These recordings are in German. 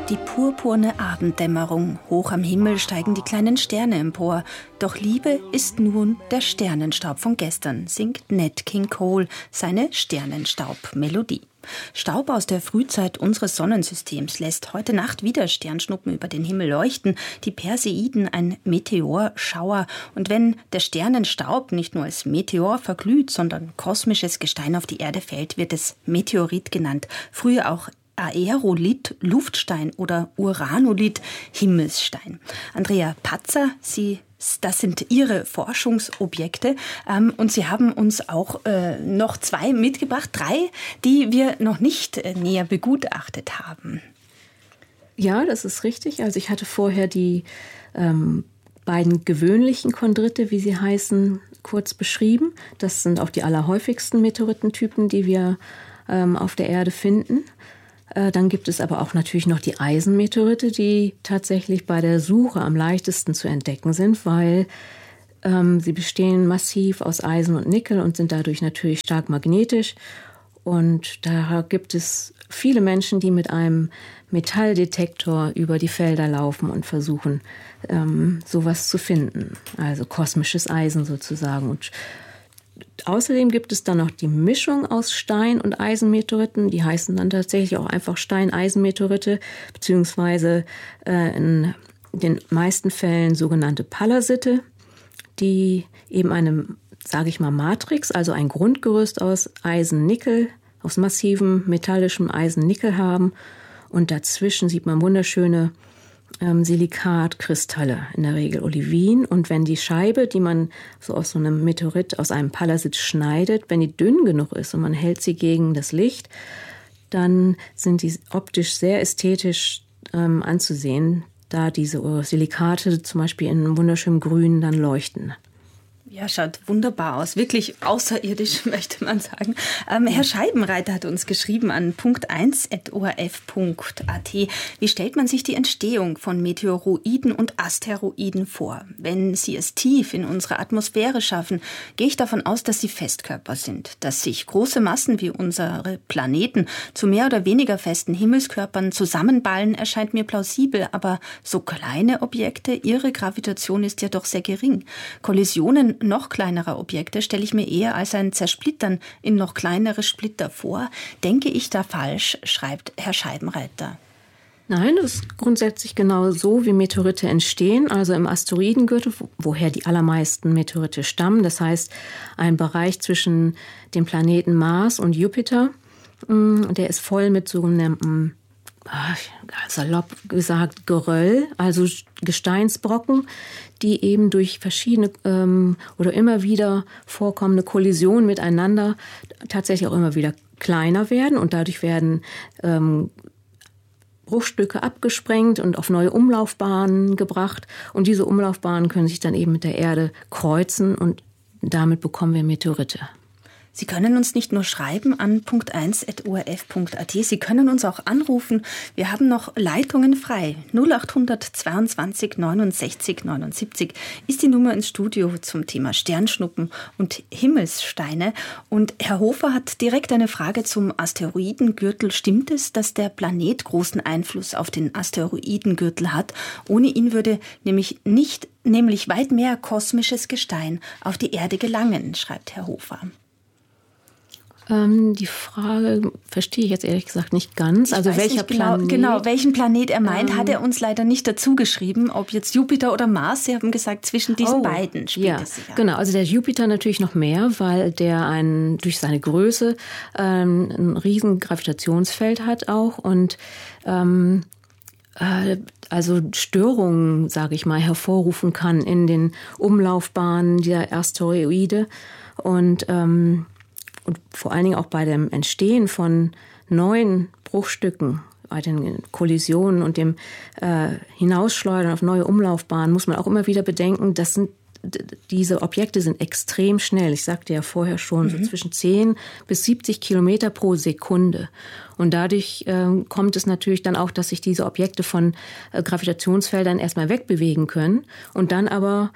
Die purpurne Abenddämmerung, hoch am Himmel steigen die kleinen Sterne empor. Doch Liebe ist nun der Sternenstaub von gestern, singt Nat King Cole seine Sternenstaub-Melodie. Staub aus der Frühzeit unseres Sonnensystems lässt heute Nacht wieder Sternschnuppen über den Himmel leuchten, die Perseiden, ein Meteorschauer. Und wenn der Sternenstaub nicht nur als Meteor verglüht, sondern kosmisches Gestein auf die Erde fällt, wird es Meteorit genannt, früher auch Aerolith, Luftstein oder Uranolith, Himmelsstein. Andrea Patzer, das sind Ihre Forschungsobjekte und Sie haben uns auch noch 2 mitgebracht, 3, die wir noch nicht näher begutachtet haben. Ja, das ist richtig. Also ich hatte vorher die beiden gewöhnlichen Chondrite, wie sie heißen, kurz beschrieben. Das sind auch die allerhäufigsten Meteoritentypen, die wir auf der Erde finden. Dann gibt es aber auch natürlich noch die Eisenmeteorite, die tatsächlich bei der Suche am leichtesten zu entdecken sind, weil sie bestehen massiv aus Eisen und Nickel und sind dadurch natürlich stark magnetisch. Und da gibt es viele Menschen, die mit einem Metalldetektor über die Felder laufen und versuchen, sowas zu finden. Also kosmisches Eisen sozusagen. Und außerdem gibt es dann noch die Mischung aus Stein- und Eisenmeteoriten. Die heißen dann tatsächlich auch einfach Stein-Eisenmeteorite, beziehungsweise in den meisten Fällen sogenannte Pallasite, die eben eine, sage ich mal, Matrix, also ein Grundgerüst aus Eisen-Nickel, aus massivem metallischem Eisen-Nickel haben. Und dazwischen sieht man wunderschöne Silikatkristalle, in der Regel Olivin. Und wenn die Scheibe, die man so aus so einem Meteorit, aus einem Pallasit schneidet, wenn die dünn genug ist und man hält sie gegen das Licht, dann sind die optisch sehr ästhetisch anzusehen, da diese Silikate zum Beispiel in einem wunderschönen Grün dann leuchten. Ja, schaut wunderbar aus. Wirklich außerirdisch, möchte man sagen. Herr Scheibenreiter hat uns geschrieben an punkt1@orf.at. Wie stellt man sich die Entstehung von Meteoroiden und Asteroiden vor? Wenn sie es tief in unsere Atmosphäre schaffen, gehe ich davon aus, dass sie Festkörper sind. Dass sich große Massen wie unsere Planeten zu mehr oder weniger festen Himmelskörpern zusammenballen, erscheint mir plausibel. Aber so kleine Objekte, ihre Gravitation ist ja doch sehr gering. Kollisionen noch kleinerer Objekte stelle ich mir eher als ein Zersplittern in noch kleinere Splitter vor. Denke ich da falsch, schreibt Herr Scheibenreiter. Nein, das ist grundsätzlich genau so, wie Meteorite entstehen, also im Asteroidengürtel, woher die allermeisten Meteorite stammen. Das heißt, ein Bereich zwischen dem Planeten Mars und Jupiter, der ist voll mit sogenannten, salopp gesagt, Geröll, also Gesteinsbrocken, die eben durch verschiedene oder immer wieder vorkommende Kollisionen miteinander tatsächlich auch immer wieder kleiner werden und dadurch werden Bruchstücke abgesprengt und auf neue Umlaufbahnen gebracht und diese Umlaufbahnen können sich dann eben mit der Erde kreuzen und damit bekommen wir Meteorite. Sie können uns nicht nur schreiben an punkt1@orf.at, Sie können uns auch anrufen. Wir haben noch Leitungen frei. 0800 22 69 79 ist die Nummer ins Studio zum Thema Sternschnuppen und Himmelssteine. Und Herr Hofer hat direkt eine Frage zum Asteroidengürtel. Stimmt es, dass der Planet großen Einfluss auf den Asteroidengürtel hat? Ohne ihn würde nämlich weit mehr kosmisches Gestein auf die Erde gelangen, schreibt Herr Hofer. Die Frage verstehe ich jetzt ehrlich gesagt nicht ganz. Also welcher Planet? Genau, welchen Planet er meint, hat er uns leider nicht dazu geschrieben. Ob jetzt Jupiter oder Mars, Sie haben gesagt, zwischen diesen beiden spielt es sich an. Genau, also der Jupiter natürlich noch mehr, weil der durch seine Größe ein riesen Gravitationsfeld hat auch und also Störungen, sage ich mal, hervorrufen kann in den Umlaufbahnen der Asteroide und vor allen Dingen auch bei dem Entstehen von neuen Bruchstücken, bei den Kollisionen und dem Hinausschleudern auf neue Umlaufbahnen, muss man auch immer wieder bedenken, diese Objekte sind extrem schnell. Ich sagte ja vorher schon, so zwischen 10 bis 70 Kilometer pro Sekunde. Und dadurch kommt es natürlich dann auch, dass sich diese Objekte von Gravitationsfeldern erstmal wegbewegen können und dann aber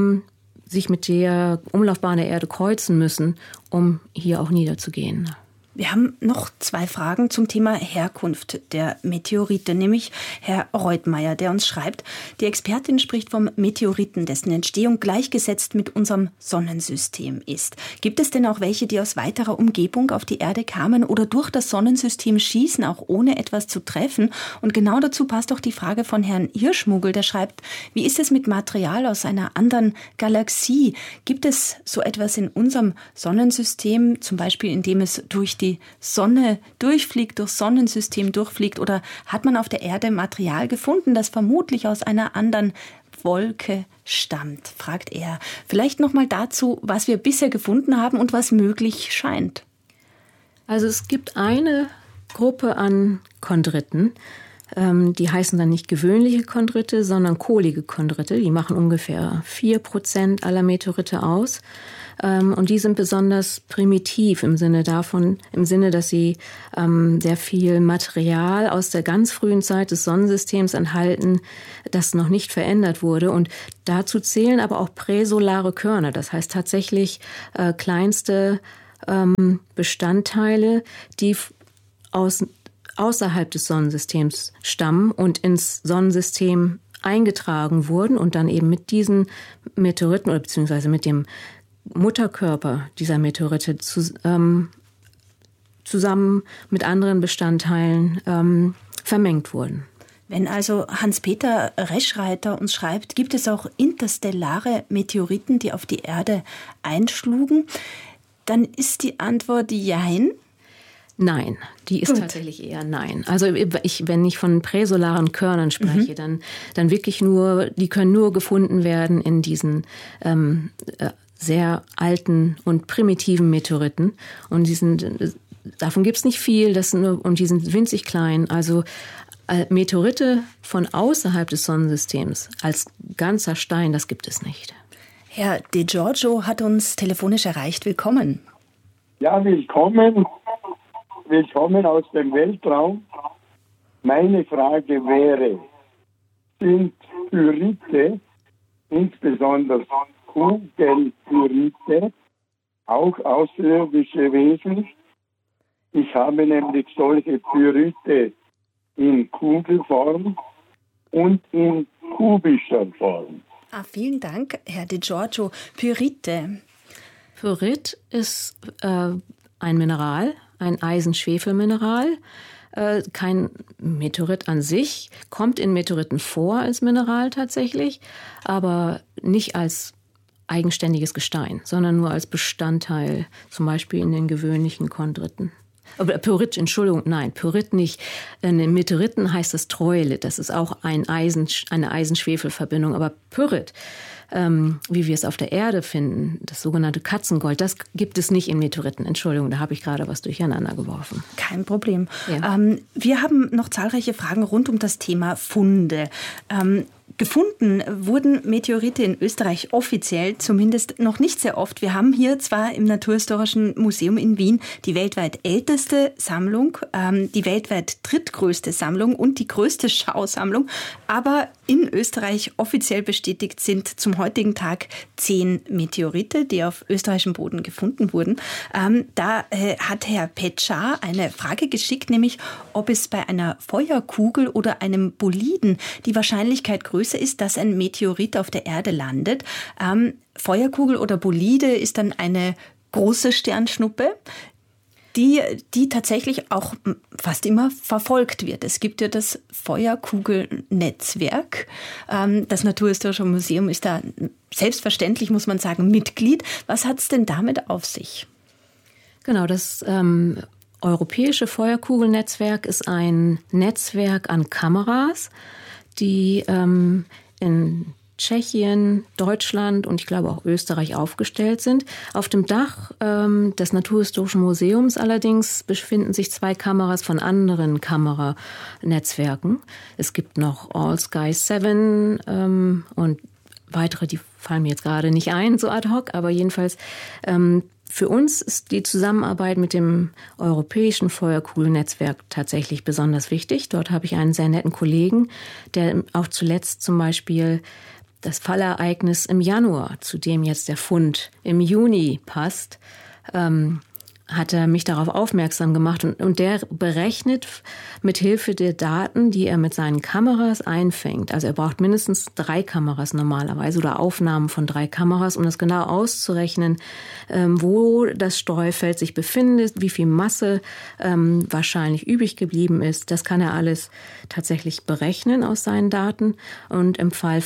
sich mit der Umlaufbahn der Erde kreuzen müssen, um hier auch niederzugehen. Wir haben noch 2 Fragen zum Thema Herkunft der Meteorite, nämlich Herr Reutmeier, der uns schreibt, die Expertin spricht vom Meteoriten, dessen Entstehung gleichgesetzt mit unserem Sonnensystem ist. Gibt es denn auch welche, die aus weiterer Umgebung auf die Erde kamen oder durch das Sonnensystem schießen, auch ohne etwas zu treffen? Und genau dazu passt auch die Frage von Herrn Hirschmugel, der schreibt, wie ist es mit Material aus einer anderen Galaxie? Gibt es so etwas in unserem Sonnensystem, zum Beispiel indem es durch die Sonne durchfliegt, durchs Sonnensystem durchfliegt, oder hat man auf der Erde Material gefunden, das vermutlich aus einer anderen Wolke stammt, fragt er. Vielleicht noch mal dazu, was wir bisher gefunden haben und was möglich scheint. Also es gibt eine Gruppe an Chondriten, die heißen dann nicht gewöhnliche Chondrite, sondern kohlige Chondrite. Die machen ungefähr 4% aller Meteorite aus. Und die sind besonders primitiv im Sinne, dass sie sehr viel Material aus der ganz frühen Zeit des Sonnensystems enthalten, das noch nicht verändert wurde. Und dazu zählen aber auch präsolare Körner, das heißt tatsächlich kleinste Bestandteile, die außerhalb des Sonnensystems stammen und ins Sonnensystem eingetragen wurden und dann eben mit diesen Meteoriten oder beziehungsweise mit dem Mutterkörper dieser Meteorite zusammen mit anderen Bestandteilen vermengt wurden. Wenn also Hans-Peter Reschreiter uns schreibt, gibt es auch interstellare Meteoriten, die auf die Erde einschlugen, dann ist die Antwort Jein. Nein, die ist tatsächlich eher nein. Also wenn ich von präsolaren Körnern spreche, dann wirklich die können nur gefunden werden in diesen sehr alten und primitiven Meteoriten. Und davon gibt es nicht viel, und die sind winzig klein. Also Meteorite von außerhalb des Sonnensystems als ganzer Stein, das gibt es nicht. Herr De Giorgio hat uns telefonisch erreicht. Willkommen. Ja, willkommen. Willkommen aus dem Weltraum. Meine Frage wäre, sind Pyrite, insbesondere Kugelpyrite, auch außerirdische Wesen? Ich habe nämlich solche Pyrite in Kugelform und in kubischer Form. Vielen Dank, Herr De Giorgio. Pyrite. Pyrit ist ein Mineral, ein Eisen-Schwefel-Mineral. Kein Meteorit an sich, kommt in Meteoriten vor als Mineral tatsächlich, aber nicht als eigenständiges Gestein, sondern nur als Bestandteil, zum Beispiel in den gewöhnlichen Chondriten. Pyrit, Entschuldigung, nein, Pyrit nicht. In den Meteoriten heißt das Treulit, das ist auch eine Eisen-Schwefel-Verbindung, aber Pyrit, wie wir es auf der Erde finden, das sogenannte Katzengold, das gibt es nicht in Meteoriten. Entschuldigung, da habe ich gerade was durcheinander geworfen. Kein Problem. Ja. Wir haben noch zahlreiche Fragen rund um das Thema Funde. Gefunden wurden Meteorite in Österreich offiziell zumindest noch nicht sehr oft. Wir haben hier zwar im Naturhistorischen Museum in Wien die weltweit älteste Sammlung, die weltweit drittgrößte Sammlung und die größte Schausammlung, aber in Österreich offiziell bestätigt sind zum heutigen Tag 10 Meteorite, die auf österreichischem Boden gefunden wurden. Da hat Herr Petschar eine Frage geschickt, nämlich ob es bei einer Feuerkugel oder einem Boliden die Wahrscheinlichkeit größer ist, dass ein Meteorit auf der Erde landet. Feuerkugel oder Bolide ist dann eine große Sternschnuppe, die tatsächlich auch fast immer verfolgt wird. Es gibt ja das Feuerkugelnetzwerk. Das Naturhistorische Museum ist da selbstverständlich, muss man sagen, Mitglied. Was hat es denn damit auf sich? Genau, das Europäische Feuerkugelnetzwerk ist ein Netzwerk an Kameras, die in Tschechien, Deutschland und ich glaube auch Österreich aufgestellt sind. Auf dem Dach des Naturhistorischen Museums allerdings befinden sich 2 Kameras von anderen Kameranetzwerken. Es gibt noch All Sky 7 und weitere, die fallen mir jetzt gerade nicht ein, so ad hoc, aber jedenfalls für uns ist die Zusammenarbeit mit dem Europäischen Feuerkugelnetzwerk tatsächlich besonders wichtig. Dort habe ich einen sehr netten Kollegen, der auch zuletzt zum Beispiel das Fallereignis im Januar, zu dem jetzt der Fund im Juni passt, hat er mich darauf aufmerksam gemacht und der berechnet mit Hilfe der Daten, die er mit seinen Kameras einfängt. Also er braucht mindestens 3 Kameras normalerweise oder Aufnahmen von 3 Kameras, um das genau auszurechnen, wo das Streufeld sich befindet, wie viel Masse wahrscheinlich übrig geblieben ist. Das kann er alles tatsächlich berechnen aus seinen Daten. Und im Fall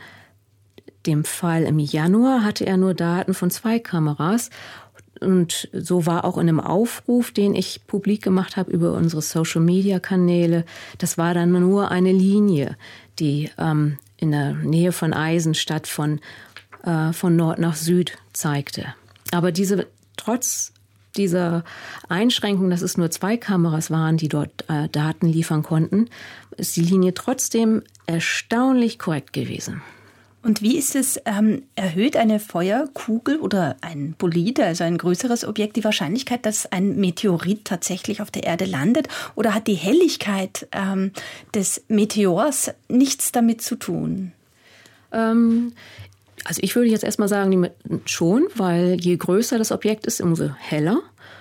im Januar hatte er nur Daten von 2 Kameras. Und so war auch in einem Aufruf, den ich publik gemacht habe über unsere Social-Media-Kanäle, das war dann nur eine Linie, die in der Nähe von Eisenstadt von Nord nach Süd zeigte. Aber trotz dieser Einschränkung, dass es nur 2 Kameras waren, die dort Daten liefern konnten, ist die Linie trotzdem erstaunlich korrekt gewesen. Und wie ist es, erhöht eine Feuerkugel oder ein Bolide, also ein größeres Objekt, die Wahrscheinlichkeit, dass ein Meteorit tatsächlich auf der Erde landet? Oder hat die Helligkeit des Meteors nichts damit zu tun? Also ich würde jetzt erstmal sagen, schon, weil je größer das Objekt ist, umso heller.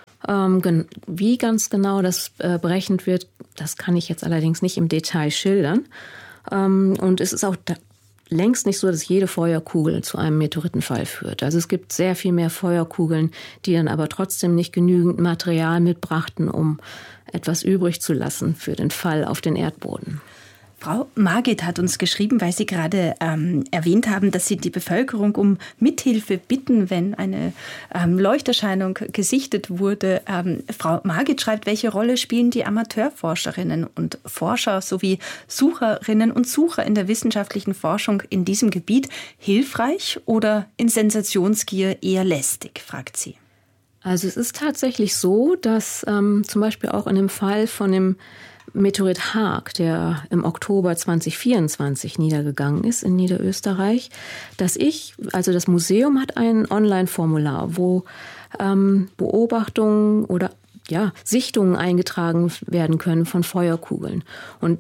Wie ganz genau das berechnet wird, das kann ich jetzt allerdings nicht im Detail schildern. Und es ist auch längst nicht so, dass jede Feuerkugel zu einem Meteoritenfall führt. Also es gibt sehr viel mehr Feuerkugeln, die dann aber trotzdem nicht genügend Material mitbrachten, um etwas übrig zu lassen für den Fall auf den Erdboden. Frau Margit hat uns geschrieben, weil Sie gerade erwähnt haben, dass Sie die Bevölkerung um Mithilfe bitten, wenn eine Leuchterscheinung gesichtet wurde. Frau Margit schreibt, welche Rolle spielen die Amateurforscherinnen und Forscher sowie Sucherinnen und Sucher in der wissenschaftlichen Forschung in diesem Gebiet? Hilfreich oder in Sensationsgier eher lästig, fragt sie. Also es ist tatsächlich so, dass zum Beispiel auch in dem Fall von dem Meteorit Haag, der im Oktober 2024 niedergegangen ist in Niederösterreich, das Museum hat ein Online-Formular, wo Beobachtungen oder Sichtungen eingetragen werden können von Feuerkugeln. Und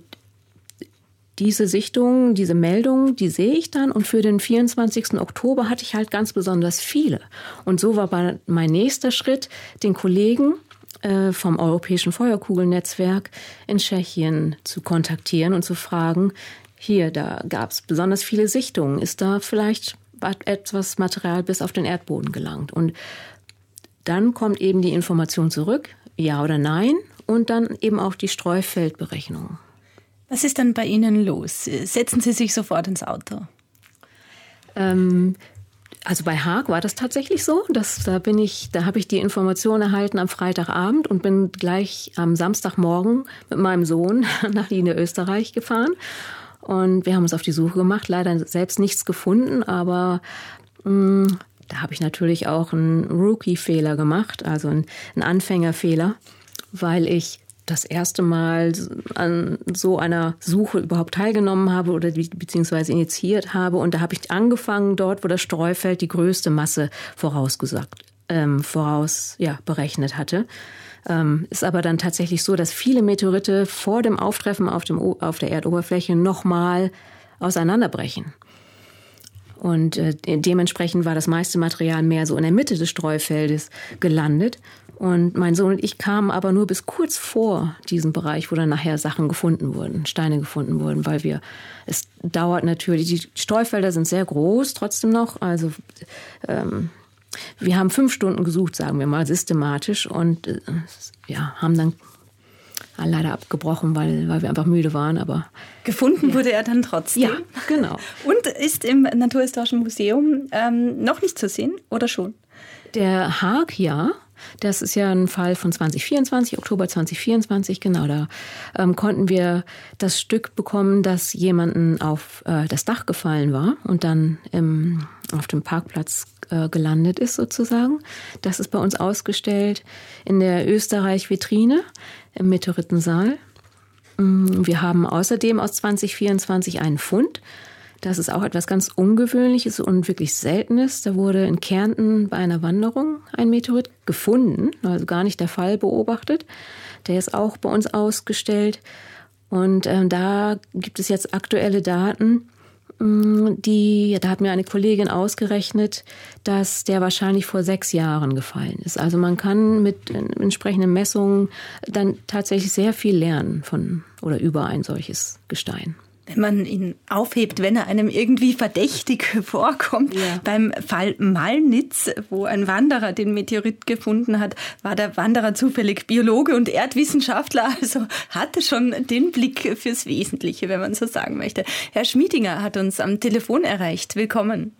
diese Sichtungen, diese Meldungen, die sehe ich dann und für den 24. Oktober hatte ich halt ganz besonders viele. Und so war mein nächster Schritt, den Kollegen vom Europäischen Feuerkugelnetzwerk in Tschechien zu kontaktieren und zu fragen, da gab es besonders viele Sichtungen, ist da vielleicht etwas Material bis auf den Erdboden gelangt? Und dann kommt eben die Information zurück, ja oder nein, und dann eben auch die Streufeldberechnung. Was ist dann bei Ihnen los? Setzen Sie sich sofort ins Auto? Also bei Haag war das tatsächlich so. Da habe ich die Information erhalten am Freitagabend und bin gleich am Samstagmorgen mit meinem Sohn nach Niederösterreich gefahren. Und wir haben uns auf die Suche gemacht, leider selbst nichts gefunden, aber da habe ich natürlich auch einen Rookie-Fehler gemacht, also einen Anfängerfehler, weil ich das erste Mal an so einer Suche überhaupt teilgenommen habe oder beziehungsweise initiiert habe. Und da habe ich angefangen dort, wo das Streufeld die größte Masse berechnet hatte. Ist aber dann tatsächlich so, dass viele Meteorite vor dem Auftreffen auf der Erdoberfläche nochmal auseinanderbrechen. Und dementsprechend war das meiste Material mehr so in der Mitte des Streufeldes gelandet. Und mein Sohn und ich kamen aber nur bis kurz vor diesem Bereich, wo dann nachher Sachen gefunden wurden, Steine gefunden wurden, weil es dauert natürlich, die Streufelder sind sehr groß trotzdem noch, also wir haben 5 Stunden gesucht, sagen wir mal, systematisch und haben dann leider abgebrochen, weil wir einfach müde waren, aber gefunden wurde er dann trotzdem. Ja, genau. Und ist im Naturhistorischen Museum noch nicht zu sehen oder schon? Der Haag, ja. Das ist ja ein Fall von 2024, Oktober 2024, genau. Da konnten wir das Stück bekommen, dass jemanden auf das Dach gefallen war und dann auf dem Parkplatz gelandet ist sozusagen. Das ist bei uns ausgestellt in der Österreich-Vitrine im Meteoritensaal. Wir haben außerdem aus 2024 einen Fund. Das ist auch etwas ganz Ungewöhnliches und wirklich Seltenes. Da wurde in Kärnten bei einer Wanderung ein Meteorit gefunden, also gar nicht der Fall beobachtet. Der ist auch bei uns ausgestellt. Und da gibt es jetzt aktuelle Daten, Da hat mir eine Kollegin ausgerechnet, dass der wahrscheinlich vor 6 Jahren gefallen ist. Also man kann mit entsprechenden Messungen dann tatsächlich sehr viel lernen von oder über ein solches Gestein. Wenn man ihn aufhebt, wenn er einem irgendwie verdächtig vorkommt. Ja. Beim Fall Malnitz, wo ein Wanderer den Meteorit gefunden hat, war der Wanderer zufällig Biologe und Erdwissenschaftler, also hatte schon den Blick fürs Wesentliche, wenn man so sagen möchte. Herr Schmiedinger hat uns am Telefon erreicht. Willkommen.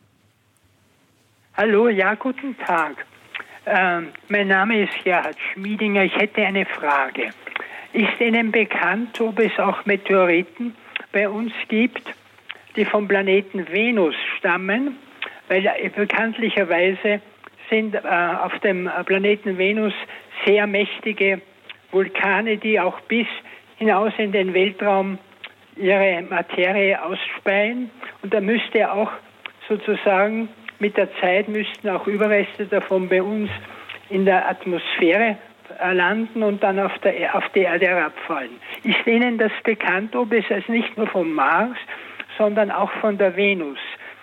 Hallo, ja, guten Tag. Mein Name ist Gerhard Schmiedinger. Ich hätte eine Frage. Ist Ihnen bekannt, ob es auch Meteoriten bei uns gibt, die vom Planeten Venus stammen, weil bekanntlicherweise sind auf dem Planeten Venus sehr mächtige Vulkane, die auch bis hinaus in den Weltraum ihre Materie ausspeien. Und da müsste auch sozusagen mit der Zeit müssten auch Überreste davon bei uns in der Atmosphäre landen und dann auf die Erde herabfallen. Ist Ihnen das bekannt, ob es nicht nur vom Mars, sondern auch von der Venus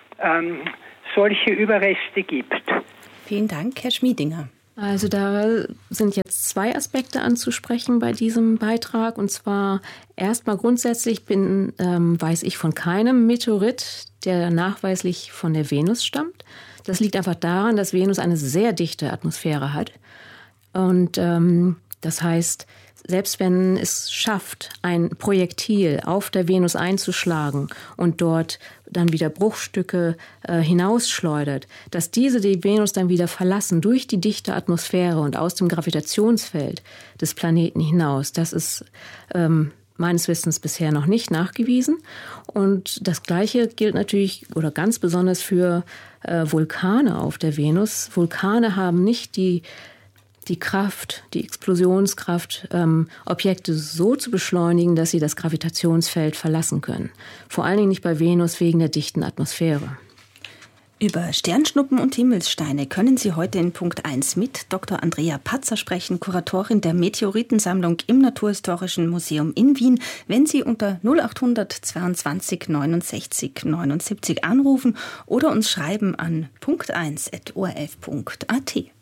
solche Überreste gibt? Vielen Dank, Herr Schmiedinger. Also da sind jetzt 2 Aspekte anzusprechen bei diesem Beitrag. Und zwar erstmal grundsätzlich weiß ich von keinem Meteorit, der nachweislich von der Venus stammt. Das liegt einfach daran, dass Venus eine sehr dichte Atmosphäre hat. Und das heißt, selbst wenn es schafft, ein Projektil auf der Venus einzuschlagen und dort dann wieder Bruchstücke hinausschleudert, dass die Venus dann wieder verlassen durch die dichte Atmosphäre und aus dem Gravitationsfeld des Planeten hinaus, das ist meines Wissens bisher noch nicht nachgewiesen. Und das Gleiche gilt natürlich oder ganz besonders für Vulkane auf der Venus. Vulkane haben nicht die Kraft, die Explosionskraft, Objekte so zu beschleunigen, dass sie das Gravitationsfeld verlassen können. Vor allen Dingen nicht bei Venus wegen der dichten Atmosphäre. Über Sternschnuppen und Himmelssteine können Sie heute in Punkt 1 mit Dr. Andrea Patzer sprechen, Kuratorin der Meteoritensammlung im Naturhistorischen Museum in Wien, wenn Sie unter 0800 22 69 79 anrufen oder uns schreiben an punkt1@orf.at.